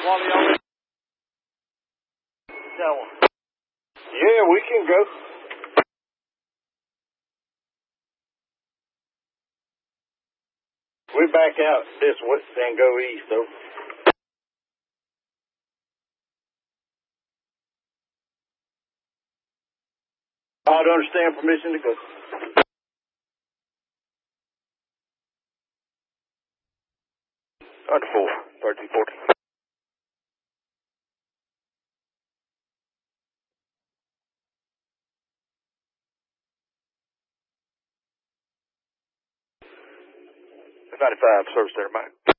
While y'all going. Yeah, we can go. We back out this way and go east, though. I'd understand permission to go. Under 4, 1340. $95, service there, Mike.